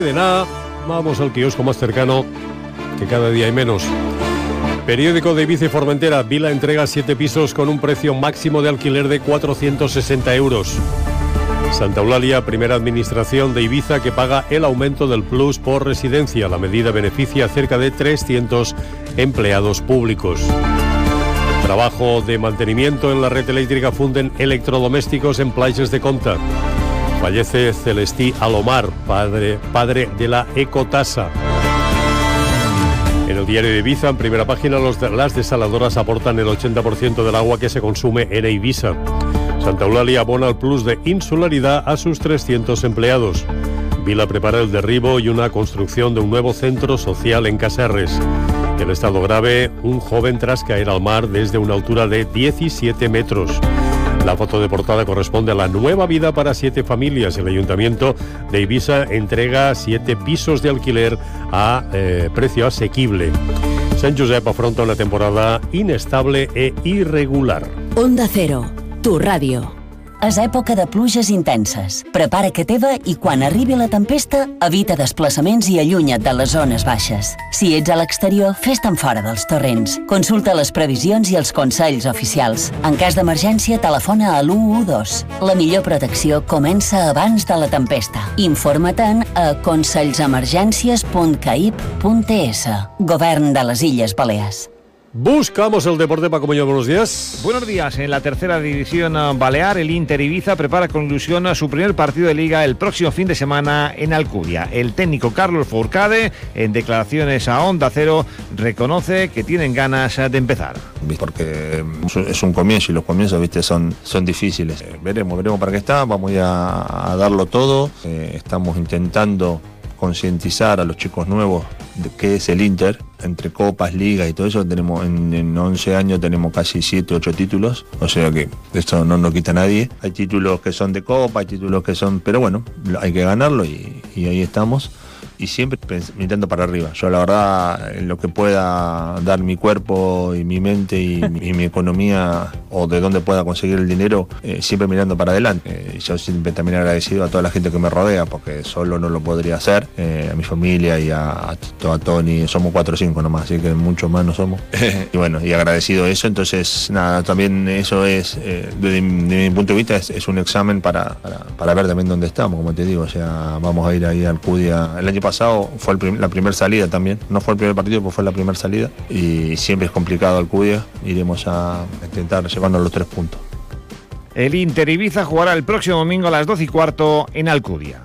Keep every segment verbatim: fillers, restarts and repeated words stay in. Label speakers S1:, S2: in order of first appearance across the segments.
S1: De nada, vamos al kiosco más cercano, que cada día hay menos. Periódico de Ibiza y Formentera. Vila entrega siete pisos con un precio máximo de alquiler de cuatrocientos sesenta euros. Santa Eulalia, primera administración de Ibiza que paga el aumento del plus por residencia. La medida beneficia a cerca de trescientos empleados públicos. Trabajo de mantenimiento en la red eléctrica funden electrodomésticos en playas de Comta. Fallece Celestí Alomar, padre, padre de la ecotasa. En el diario de Ibiza, en primera página, los de, las desaladoras aportan el ochenta por ciento del agua que se consume en Ibiza. Santa Eulalia abona el plus de insularidad a sus trescientos empleados. Vila prepara el derribo y una construcción de un nuevo centro social en Casserres. El estado grave, un joven tras caer al mar desde una altura de diecisiete metros. La foto de portada corresponde a la nueva vida para siete familias. El Ayuntamiento de Ibiza entrega siete pisos de alquiler a eh, precio asequible. Sant Josep afronta una temporada inestable e irregular.
S2: Onda Cero, tu ràdio.
S3: És època de pluges intenses. Prepara que teva i quan arribi la tempesta, evita desplaçaments i allunya't de les zones baixes. Si ets a l'exterior, fes-te'n fora dels torrents. Consulta les previsions i els consells oficials. En cas d'emergència, telefona a l'u u dos. La millor protecció comença abans de la tempesta. Informa-te'n a consells-emergències punt caip punt es. Govern de les Illes Balears.
S1: Buscamos el deporte. Paco Muñoz, buenos días.
S4: Buenos días. En la tercera división balear, el Inter Ibiza prepara con ilusión su primer partido de Liga el próximo fin de semana en Alcudia. El técnico Carlos Fourcade, en declaraciones a Onda Cero, reconoce que tienen ganas de empezar.
S5: Porque es un comienzo y los comienzos, viste, son, son difíciles. Eh, veremos, veremos para qué está. Vamos a, a darlo todo. Eh, estamos intentando concientizar a los chicos nuevos de qué es el Inter, entre copas, ligas y todo eso. Tenemos en, en once años tenemos casi siete, ocho títulos, o sea que esto no nos quita a nadie. Hay títulos que son de copa, hay títulos que son, pero bueno, hay que ganarlo y, y ahí estamos. Y siempre mirando para arriba. Yo la verdad, en lo que pueda dar mi cuerpo y mi mente y, y mi economía, o de dónde pueda conseguir el dinero, eh, siempre mirando para adelante. Eh, yo siempre también agradecido a toda la gente que me rodea, porque solo no lo podría hacer. Eh, a mi familia y a, a, a Tony, somos cuatro o cinco nomás, así que mucho más no somos. Y bueno, y agradecido eso. Entonces, nada, también eso es, eh, desde, de mi punto de vista, es, es un examen para, para, para ver también dónde estamos, como te digo. O sea, vamos a ir ahí al Alcudia. El año pasado pasado fue el prim- la primera salida también. No fue el primer partido, pero fue la primera salida. Y siempre es complicado Alcudia. Iremos a intentar llevarnos los tres puntos.
S4: El Inter Ibiza jugará el próximo domingo a las doce y cuarto en Alcudia.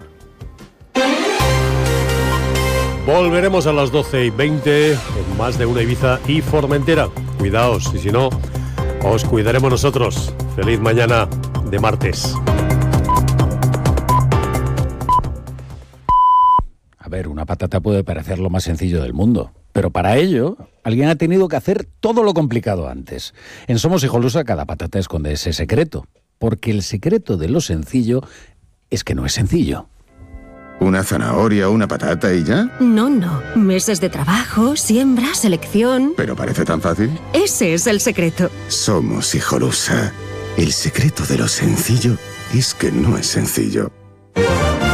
S1: Volveremos a las doce y veinte en más de una Ibiza y Formentera. Cuidaos, y si no, os cuidaremos nosotros. Feliz mañana de martes.
S6: A ver, una patata puede parecer lo más sencillo del mundo, pero para ello alguien ha tenido que hacer todo lo complicado antes. En Somos Hijolusa cada patata esconde ese secreto, porque el secreto de lo sencillo es que no es sencillo.
S7: ¿Una zanahoria, una patata y ya?
S2: No, no. Meses de trabajo, siembra, selección...
S7: ¿Pero parece tan fácil?
S2: Ese es el secreto.
S7: Somos Hijolusa. El secreto de lo sencillo es que no es sencillo.